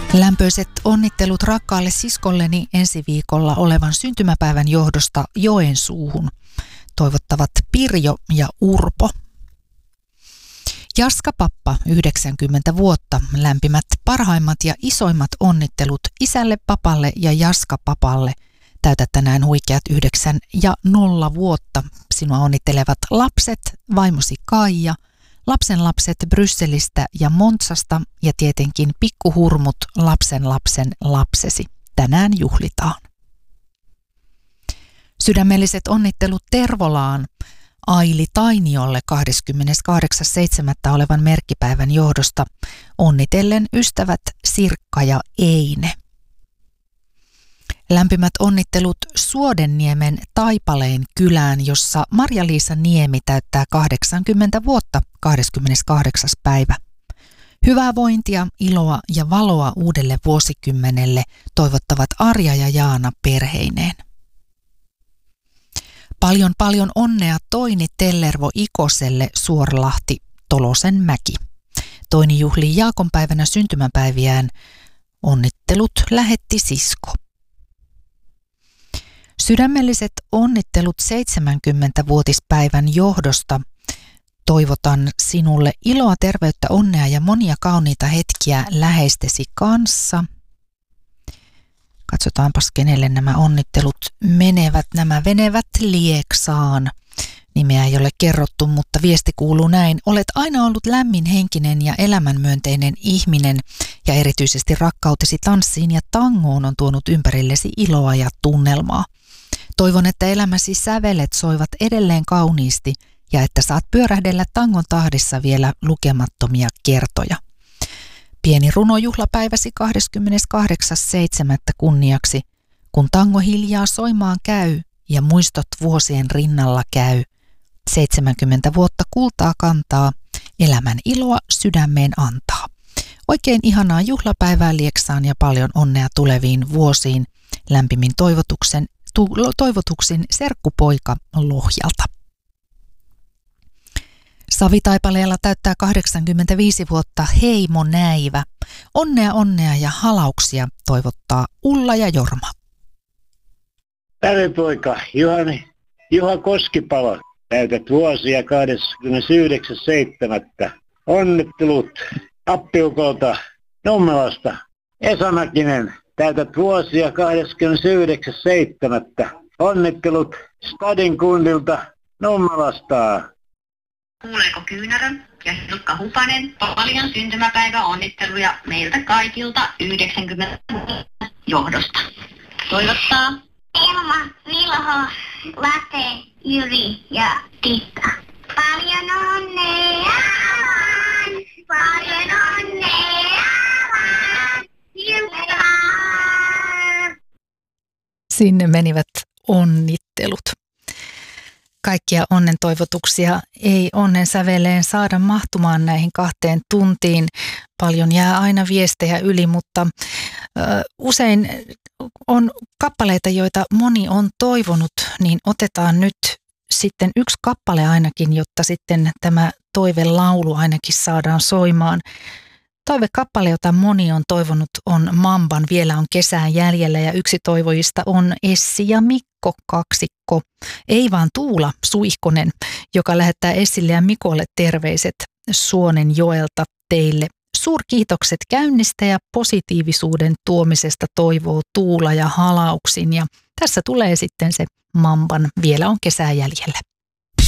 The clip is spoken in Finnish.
Lämpöiset onnittelut rakkaalle siskolleni ensi viikolla olevan syntymäpäivän johdosta Joensuuhun. Toivottavat Pirjo ja Urpo. Jaska Pappa, 90 vuotta. Lämpimät, parhaimmat ja isoimmat onnittelut isälle, papalle ja Jaska Papalle. Täytät tänään huikeat 9 ja 0 vuotta. Sinua onnittelevat lapset, vaimosi Kaija, lapsenlapset Brysselistä ja Montsasta ja tietenkin pikkuhurmut lapsen lapsesi. Tänään juhlitaan. Sydämelliset onnittelut Tervolaan Aili Tainiolle 28.7. olevan merkkipäivän johdosta. Onnitellen ystävät Sirkka ja Eine. Lämpimät onnittelut Suodenniemen Taipaleen kylään, jossa Marja-Liisa Niemi täyttää 80 vuotta 28. päivä. Hyvää vointia, iloa ja valoa uudelle vuosikymmenelle toivottavat Arja ja Jaana perheineen. Paljon onnea Toini Tellervo Ikoselle Suorlahti Tolosenmäki. Toini juhlii Jaakonpäivänä syntymäpäiviään. Onnittelut lähetti sisko. Sydämelliset onnittelut 70-vuotispäivän johdosta. Toivotan sinulle iloa, terveyttä, onnea ja monia kauniita hetkiä läheistesi kanssa. Katsotaanpas, kenelle nämä onnittelut menevät. Nämä menevät Lieksaan. Nimeä ei ole kerrottu, mutta viesti kuuluu näin. Olet aina ollut lämminhenkinen ja elämänmyönteinen ihminen ja erityisesti rakkautesi tanssiin ja tangoon on tuonut ympärillesi iloa ja tunnelmaa. Toivon, että elämäsi sävelet soivat edelleen kauniisti ja että saat pyörähdellä tangon tahdissa vielä lukemattomia kertoja. Pieni runojuhlapäiväsi 28.7. kunniaksi, kun tango hiljaa soimaan käy ja muistot vuosien rinnalla käy. 70 vuotta kultaa kantaa, elämän iloa sydämeen antaa. Oikein ihanaa juhlapäivää Lieksaan ja paljon onnea tuleviin vuosiin. Lämpimin toivotuksin serkkupoika Lohjalta. Savitaipaleella täyttää 85 vuotta Heimo Näivä. Onnea ja halauksia toivottaa Ulla ja Jorma. Päiväpoika Juha Koskipalo. Täytät vuosia 29.7. Onnittelut appiukolta Nummelasta. Esa Mäkinen. Täytät vuosia 29.7. Onnittelut Stadin kundilta Nummelasta. Kuuleeko Kyynärön ja Hilkka Hupanen paljon syntymäpäiväonnitteluja meiltä kaikilta 90 johdosta. Toivottaa Elma, Vilho, Late, Jyri ja Titta. Paljon onnea vaan, paljon onnea vaan, Hilkka. Sinne menivät onnittelut. Kaikkia onnen toivotuksia ei onnen säveleen saada mahtumaan näihin 2 tuntiin. Paljon jää aina viestejä yli, mutta usein on kappaleita, joita moni on toivonut, niin otetaan nyt sitten yksi kappale ainakin, jotta sitten tämä toivelaulu ainakin saadaan soimaan. Toivekappale, jota moni on toivonut, on Mamban Vielä on kesää jäljellä ja yksi toivojista on Essi ja Mikko kaksikko. Ei vaan Tuula Suihkonen, joka lähettää Essille ja Mikolle terveiset Suonenjoelta teille. Suurkiitokset käynnistä ja positiivisuuden tuomisesta toivoo Tuula ja halauksin. Ja tässä tulee sitten se Mamban Vielä on kesää jäljellä.